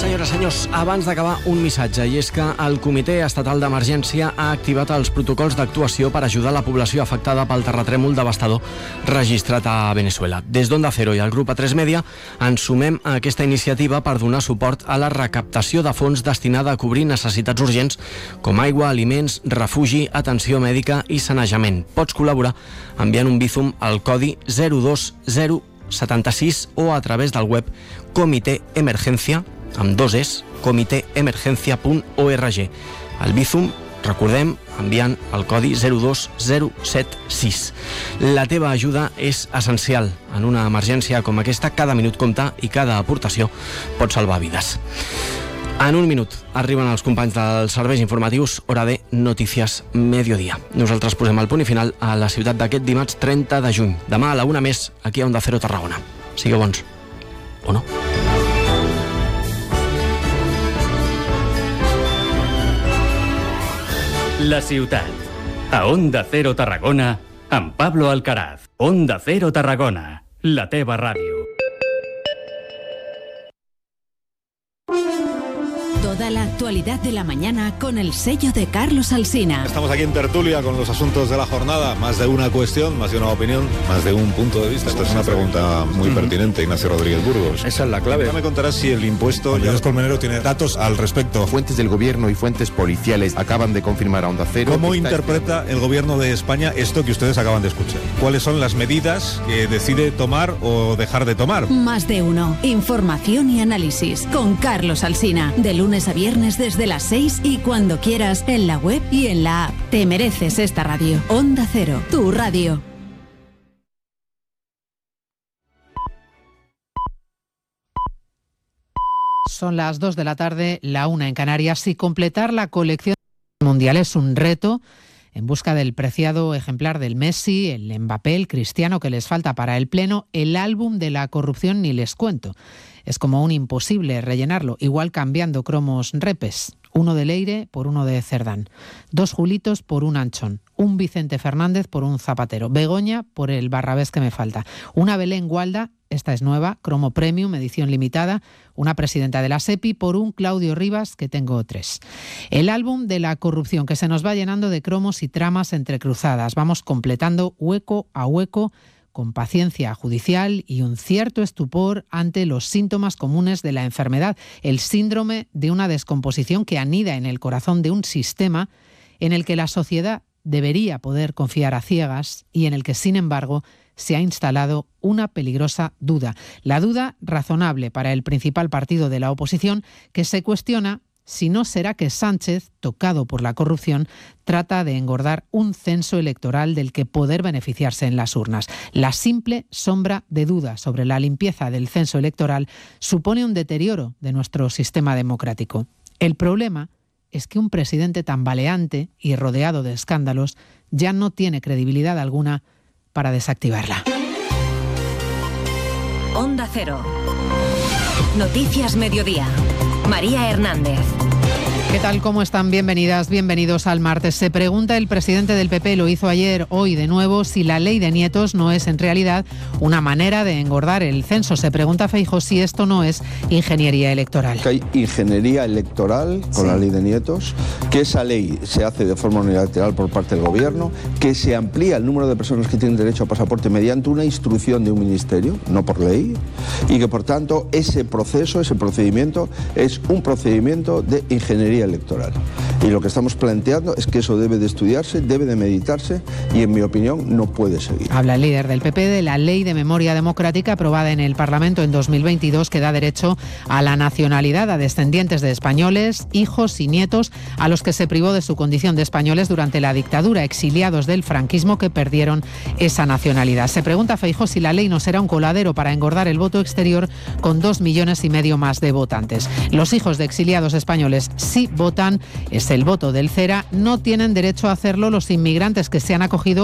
Senyores, senyors, abans d'acabar un missatge, i és que el Comitè Estatal d'Emergència ha activat els protocols d'actuació per ajudar la població afectada pel terratrèmol devastador registrat a Venezuela. Des d'Onda Cero i el grup A3 Media ens sumem a aquesta iniciativa per donar suport a la recaptació de fons destinada a cobrir necessitats urgents com aigua, aliments, refugi, atenció mèdica i sanejament. Pots col·laborar enviant un Bizum al codi 02076 o a través del web Comitè Emergència, amb 2 es, comiteemergencia.org. El Bizum, recordem, enviant el codi 02076. La teva ajuda és essencial. En una emergència com aquesta, cada minut compta i cada aportació pot salvar vides. En un minut arriben els companys dels serveis informatius, hora de Notícies Mediodía. Nosaltres posem el punt i final a la ciutat d'aquest dimarts 30 de juny. Demà a la 1 més, aquí a Onda Cero Tarragona. Sigueu bons. O no? La ciutat. A Onda Cero Tarragona, amb Pablo Alcaraz. Onda Cero Tarragona, la teva ràdio. Toda la actualidad de la mañana con el sello de Carlos Alsina. Estamos aquí en tertulia con los asuntos de la jornada. Más de una cuestión, más de una opinión, más de un punto de vista. Esta es una pregunta muy pertinente, Ignacio Rodríguez Burgos. Esa es la clave. Ya me contarás si el impuesto... Andrés Colmenero tiene datos al respecto. Fuentes del gobierno y fuentes policiales acaban de confirmar a Onda Cero. ¿Cómo interpreta el gobierno de España esto que ustedes acaban de escuchar? ¿Cuáles son las medidas que decide tomar o dejar de tomar? Más de uno. Información y análisis con Carlos Alsina. De lunes a viernes desde las 6 y cuando quieras en la web y en la app. Te mereces esta radio. Onda Cero, tu radio. Son las 2 de la tarde, la 1 en Canarias, y completar la colección mundial es un reto en busca del preciado ejemplar del Messi, el Mbappé, el Cristiano que les falta para el pleno. El álbum de la corrupción ni les cuento. Es como un imposible rellenarlo, igual cambiando cromos repes. Uno de Leire por uno de Cerdán. 2 Julitos por un Anchón. Un Vicente Fernández por un Zapatero. Begoña por el Barrabés que me falta. Una Belén Gualda, esta es nueva, cromo premium, edición limitada. Una presidenta de la SEPI por un Claudio Rivas, que tengo 3. El álbum de la corrupción que se nos va llenando de cromos y tramas entrecruzadas. Vamos completando hueco a hueco, con paciencia judicial y un cierto estupor ante los síntomas comunes de la enfermedad, el síndrome de una descomposición que anida en el corazón de un sistema en el que la sociedad debería poder confiar a ciegas y en el que, sin embargo, se ha instalado una peligrosa duda. La duda razonable para el principal partido de la oposición, que se cuestiona si no será que Sánchez, tocado por la corrupción, trata de engordar un censo electoral del que poder beneficiarse en las urnas. La simple sombra de duda sobre la limpieza del censo electoral supone un deterioro de nuestro sistema democrático. El problema es que un presidente tambaleante y rodeado de escándalos ya no tiene credibilidad alguna para desactivarla. Onda Cero. Noticias Mediodía. María Hernández. ¿Qué tal? ¿Cómo están? Bienvenidas, bienvenidos al martes. Se pregunta el presidente del PP, lo hizo ayer, hoy de nuevo, si la ley de nietos no es en realidad una manera de engordar el censo. Se pregunta Feijóo si esto no es ingeniería electoral. Que hay ingeniería electoral con la ley de nietos, que esa ley se hace de forma unilateral por parte del gobierno, que se amplía el número de personas que tienen derecho a pasaporte mediante una instrucción de un ministerio, no por ley, y que por tanto ese proceso, ese procedimiento es un procedimiento de ingeniería electoral. Y lo que estamos planteando es que eso debe de estudiarse, debe de meditarse y, en mi opinión, no puede seguir. Habla el líder del PP de la Ley de Memoria Democrática aprobada en el Parlamento en 2022 que da derecho a la nacionalidad a descendientes de españoles, hijos y nietos a los que se privó de su condición de españoles durante la dictadura, exiliados del franquismo que perdieron esa nacionalidad. Se pregunta Feijóo si la ley no será un coladero para engordar el voto exterior con 2,5 millones más de votantes. Los hijos de exiliados españoles sí votan, es el voto del CERA, no tienen derecho a hacerlo los inmigrantes que se han acogido